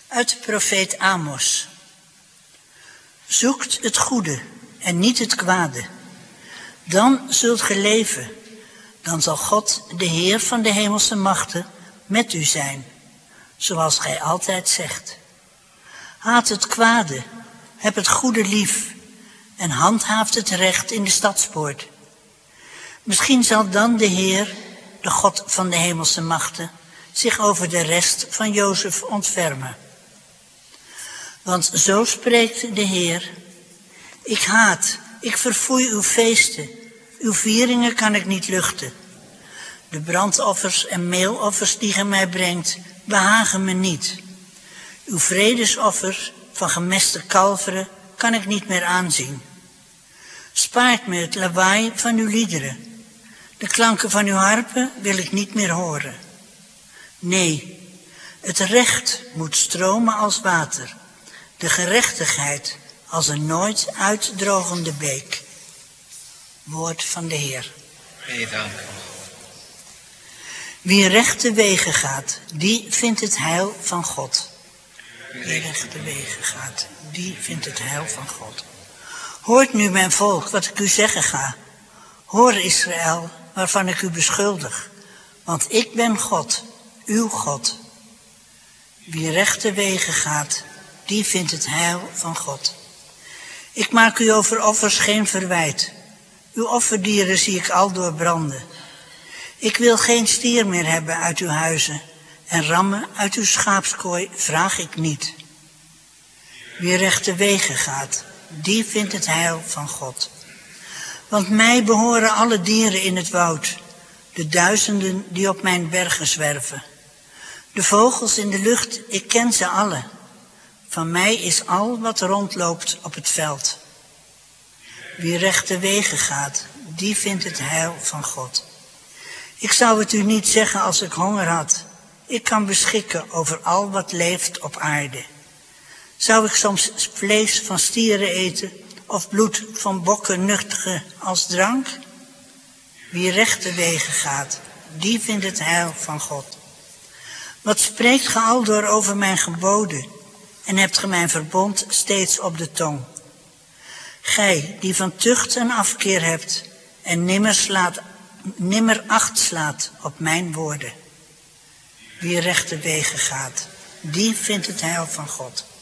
Uit de profeet Amos. Zoekt het goede en niet het kwade. Dan zult ge leven. Dan zal God, de Heer van de hemelse machten, met u zijn, zoals gij altijd zegt. Haat het kwade, heb het goede lief en handhaaft het recht in de stadspoort. Misschien zal dan de Heer, de God van de hemelse machten, zich over de rest van Jozef ontfermen. Want zo spreekt de Heer: ik haat, ik verfoei uw feesten, uw vieringen kan ik niet luchten. De brandoffers en meeloffers die ge mij brengt, behagen me niet. Uw vredesoffers van gemeste kalveren kan ik niet meer aanzien. Spaart me het lawaai van uw liederen. De klanken van uw harpen wil ik niet meer horen. Nee, het recht moet stromen als water, de gerechtigheid als een nooit uitdrogende beek. Woord van de Heer. Gij dank. Wie rechte wegen gaat, die vindt het heil van God. Wie rechte wegen gaat, die vindt het heil van God. Hoort nu, mijn volk, wat ik u zeggen ga. Hoor, Israël, waarvan ik u beschuldig. Want ik ben God, uw God. Wie rechte wegen gaat, die vindt het heil van God. Ik maak u over offers geen verwijt. Uw offerdieren zie ik aldoor branden. Ik wil geen stier meer hebben uit uw huizen, en rammen uit uw schaapskooi vraag ik niet. Wie rechte wegen gaat, die vindt het heil van God. Want mij behoren alle dieren in het woud, de duizenden die op mijn bergen zwerven. De vogels in de lucht, ik ken ze alle. Van mij is al wat rondloopt op het veld. Wie rechte wegen gaat, die vindt het heil van God. Ik zou het u niet zeggen als ik honger had. Ik kan beschikken over al wat leeft op aarde. Zou ik soms vlees van stieren eten of bloed van bokken nuttigen als drank? Wie rechte wegen gaat, die vindt het heil van God. Wat spreekt ge aldoor over mijn geboden en hebt ge mijn verbond steeds op de tong? Gij die van tucht een afkeer hebt en nimmer acht slaat op mijn woorden. Wie rechte wegen gaat, die vindt het heil van God.